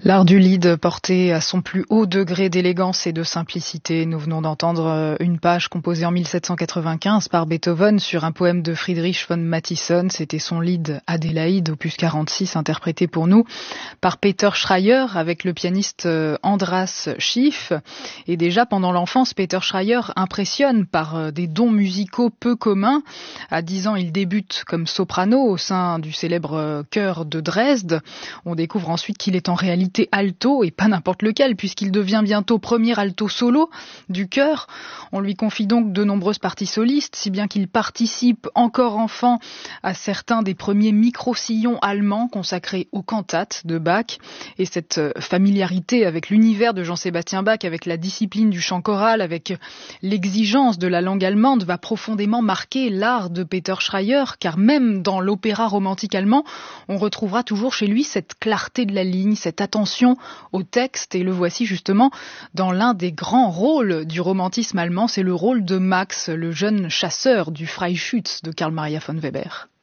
L'art du lied porté à son plus haut degré d'élégance et de simplicité. Nous venons d'entendre une page composée en 1795 par Beethoven sur un poème de Friedrich von Mathisson. C'était son lied Adélaïde, opus 46, interprété pour nous par Peter Schreier avec le pianiste Andras Schiff. Et déjà pendant l'enfance, Peter Schreier impressionne par des dons musicaux peu communs. À 10 ans, il débute comme soprano au sein du célèbre chœur de Dresde. On découvre ensuite qu'il est en réalité alto, et pas n'importe lequel, puisqu'il devient bientôt premier alto solo du chœur. On lui confie donc de nombreuses parties solistes, si bien qu'il participe encore enfant à certains des premiers micro-sillons allemands consacrés aux cantates de Bach. Et cette familiarité avec l'univers de Jean-Sébastien Bach, avec la discipline du chant choral, avec l'exigence de la langue allemande, va profondément marquer l'art de Peter Schreier, car même dans l'opéra romantique allemand, on retrouvera toujours chez lui cette clarté de la ligne, cette attention au texte, et le voici justement dans l'un des grands rôles du romantisme allemand, c'est le rôle de Max, le jeune chasseur du Freischütz de Karl Maria von Weber.